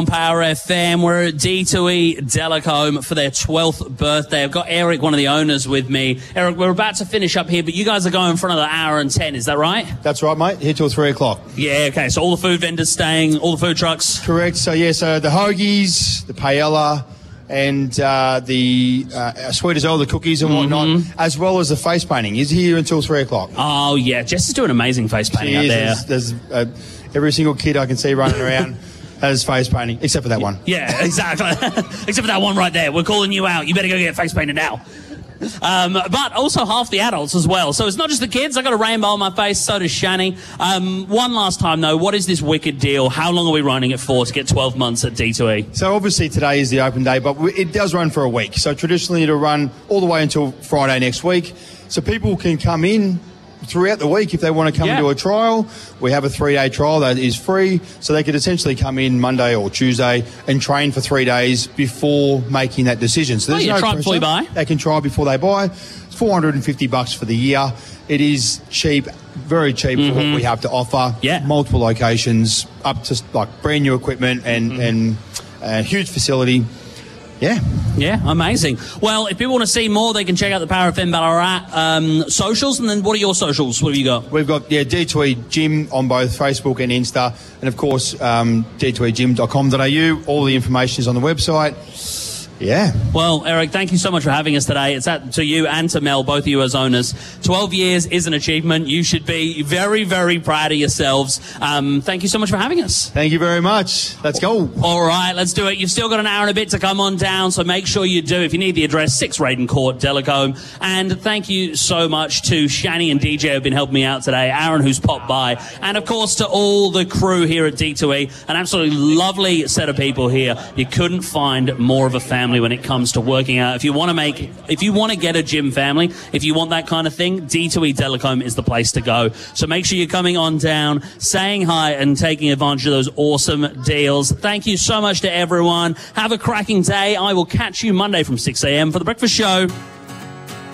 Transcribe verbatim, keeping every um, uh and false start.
Power F M. We're at D two E Delacombe for their twelfth birthday. I've got Eric, one of the owners, with me. Eric, we're about to finish up here, but you guys are going for another hour and ten, is that right? That's right, mate. Here till three o'clock. Yeah, okay. So all the food vendors staying, all the food trucks? Correct. So, yeah, so the hoagies, the paella, and uh, the uh, sweet as well, the cookies and whatnot, mm-hmm. as well as the face painting, is here until three o'clock. Oh, yeah. Jess is doing amazing face painting out there. There's, there's uh, every single kid I can see running around has face painting, except for that one. Yeah, exactly. Except for that one right there. We're calling you out. You better go get face painted now. Um, but also half the adults as well. So it's not just the kids. I got a rainbow on my face. So does Shani. Um, one last time, though. What is this wicked deal? How long are we running it for to get twelve months at D two E? So obviously today is the open day, but it does run for a week. So traditionally it'll run all the way until Friday next week. So people can come in throughout the week if they want to come yeah. and do a trial. We have a three-day trial that is free, so they could essentially come in Monday or Tuesday and train for three days before making that decision. So there's oh, yeah, no try before you buy. They can try before they buy. It's four hundred fifty bucks for the year. It is cheap, very cheap mm-hmm. for what we have to offer. Yeah. Multiple locations, up to like brand new equipment and, mm-hmm. and a huge facility. Yeah. Yeah, amazing. Well, if people want to see more, they can check out the Power F M Ballarat um, socials. And then what are your socials? What have you got? We've got, yeah, D two E Gym on both Facebook and Insta. And, of course, um, d two e gym dot com dot a u. All the information is on the website. Yeah. Well, Eric, thank you so much for having us today. It's at, to you and to Mel, both of you as owners. twelve years is an achievement. You should be very, very proud of yourselves. Um, thank you so much for having us. Thank you very much. Let's go. All right, let's do it. You've still got an hour and a bit to come on down, so make sure you do. If you need the address, six Raiden Court, Delacombe. And thank you so much to Shani and D J who have been helping me out today, Aaron who's popped by, and of course to all the crew here at D two E. An absolutely lovely set of people here. You couldn't find more of a family when it comes to working out. If you want to make, if you want to get a gym family, if you want that kind of thing, D two E Delacombe is the place to go. So make sure you're coming on down, saying hi and taking advantage of those awesome deals. Thank you so much to everyone. Have a cracking day. I will catch you Monday from six a.m. for The Breakfast Show.